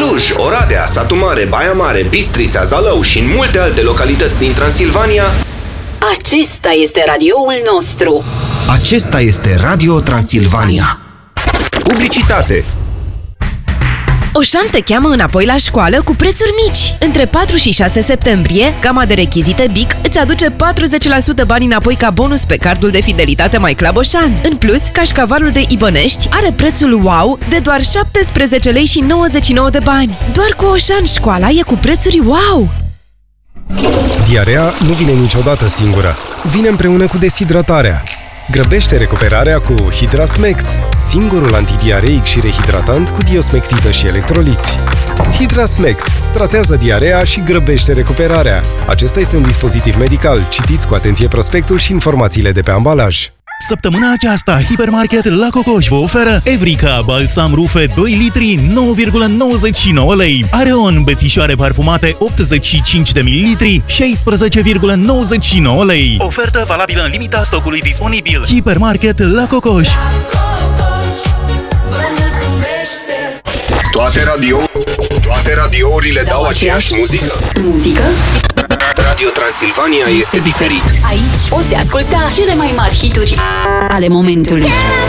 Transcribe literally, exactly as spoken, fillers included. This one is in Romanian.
Cluj, Oradea, Satu Mare, Baia Mare, Bistrița, Zalău și în multe alte localități din Transilvania. Acesta este radioul nostru. Acesta este Radio Transilvania. Publicitate. Oșan te cheamă înapoi la școală cu prețuri mici. Între patru și șase septembrie, gama de rechizite Bic îți aduce patruzeci la sută bani înapoi ca bonus pe cardul de fidelitate My Club Oșan. În plus, cașcavalul de Ibănești are prețul wow de doar șaptesprezece lei și nouăzeci și nouă de bani. Doar cu Oșan școala e cu prețuri wow! Diarea nu vine niciodată singură. Vine împreună cu deshidratarea. Grăbește recuperarea cu Hidrasmect, singurul antidiareic și rehidratant cu diosmectită și electroliți. Hidrasmect tratează diarea și grăbește recuperarea. Acesta este un dispozitiv medical. Citiți cu atenție prospectul și informațiile de pe ambalaj. Săptămâna aceasta, Hipermarket La Cocoș vă oferă Evrica Balsam Rufe doi litri, nouă virgulă nouăzeci și nouă lei. Areon bețișoare parfumate optzeci și cinci de mililitri, șaisprezece virgulă nouăzeci și nouă lei. Ofertă valabilă în limita stocului disponibil. Hipermarket La Cocoș. Toate radio, toate radiourile dau aceeași muzică. Muzică? Radio Transilvania este diferit. Aici poți asculta cele mai mari hituri ale momentului.